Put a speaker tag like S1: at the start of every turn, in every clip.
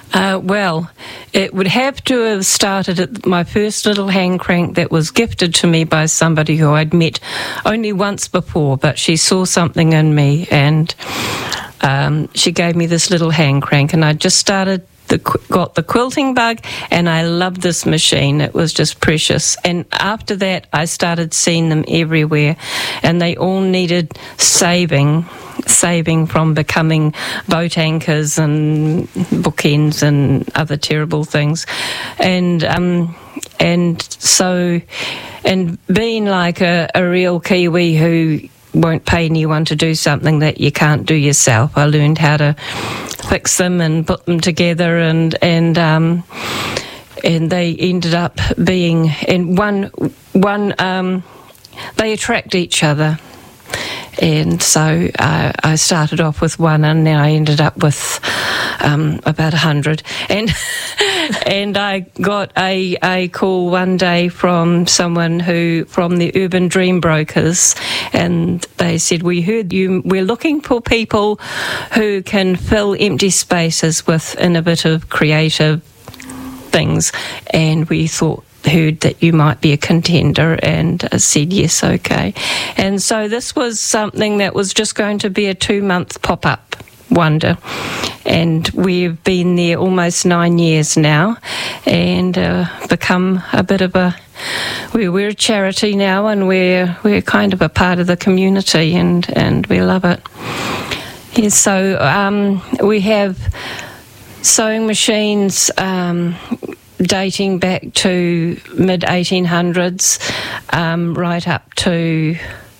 S1: Well, it would have to have started at my first little hand crank that was gifted to me by somebody who I'd met only once before, but she saw something in me and she gave me this little hand crank, and I just got the quilting bug, and I loved this machine. It was just precious. And after that, I started seeing them everywhere, and they all needed saving from becoming boat anchors and bookends and other terrible things. And so being like a real Kiwi who won't pay anyone to do something that you can't do yourself, I learned how to fix them and put them together, and they ended up being in one. They attract each other. And so I started off with one, and then I ended up with about 100. And I got a call one day from someone from the Urban Dream Brokers, and they said, "We heard you. We're looking for people who can fill empty spaces with innovative, creative things," and we heard that you might be a contender, and said yes, okay. And so this was something that was just going to be a 2-month pop-up wonder, and we've been there almost 9 years now, and become a bit of we're a charity now, and we're kind of a part of the community, and we love it. Yeah, so we have sewing machines dating back to mid-1800s, right up to,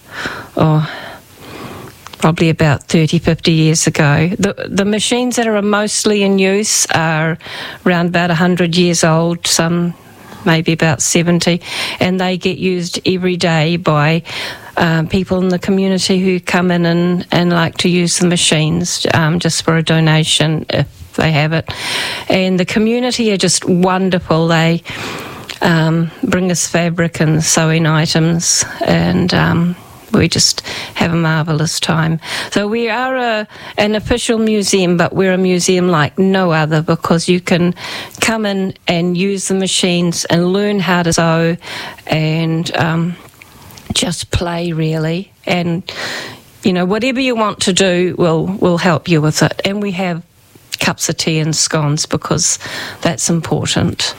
S1: probably about 30, 50 years ago. The machines that are mostly in use are around about 100 years old, some maybe about 70, and they get used every day by people in the community who come in and like to use the machines just for a donation if they have it. And the community are just wonderful. They bring us fabric and sewing items, and we just have a marvellous time. So we are an official museum, but we're a museum like no other, because you can come in and use the machines and learn how to sew and just play, really. And, whatever you want to do, we'll help you with it. And we have cups of tea and scones, because that's important.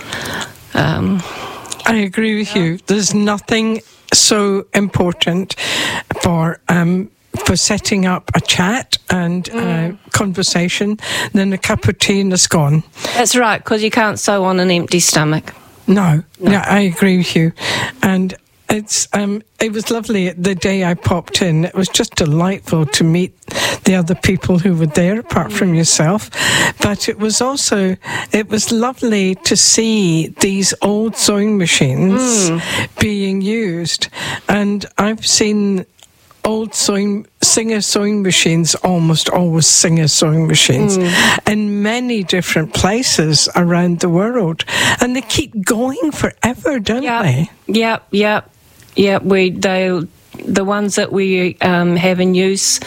S2: I agree with you. There's nothing so important for setting up a chat and conversation than a cup of tea and a scone.
S1: That's right, because you can't sew on an empty stomach.
S2: No. Yeah, I agree with you. And it was lovely the day I popped in. It was just delightful to meet the other people who were there, apart from yourself. But it was lovely to see these old sewing machines being used. And I've seen old Singer sewing machines, almost always Singer sewing machines, in many different places around the world. And they keep going forever, don't they?
S1: Yep. Yeah, the ones that we have in use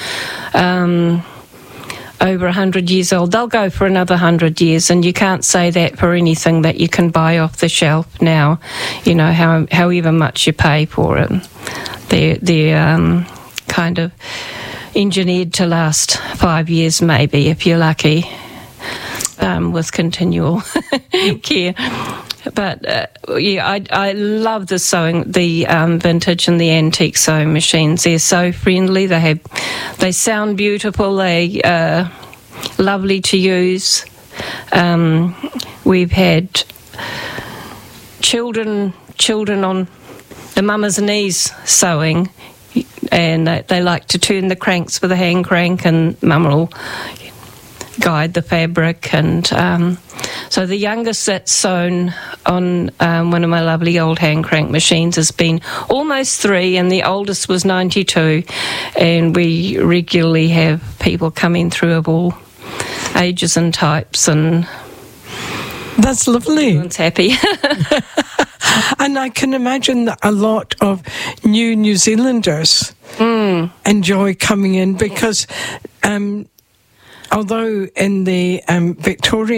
S1: over 100 years old, they'll go for another 100 years, and you can't say that for anything that you can buy off the shelf now. However much you pay for it, they're kind of engineered to last 5 years, maybe, if you're lucky, with continual care. But I love the sewing, the vintage and the antique sewing machines. They're so friendly. They sound beautiful. They are lovely to use. We've had children on the mama's knees sewing, and they like to turn the cranks with a hand crank, and mama will guide the fabric. And so the youngest that's sewn on one of my lovely old hand crank machines has been almost 3, and the oldest was 92, and we regularly have people coming through of all ages and types, and
S2: that's lovely.
S1: Everyone's happy.
S2: And I can imagine that a lot of New Zealanders enjoy coming in, because although in the Victorian